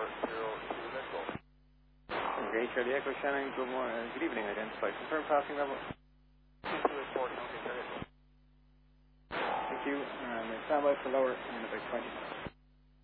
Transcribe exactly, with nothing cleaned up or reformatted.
Okay, Charlie Echo Shannon, good morning, good evening, identified. Confirm passing level. Thank you, and stand by for lower in about twenty minutes.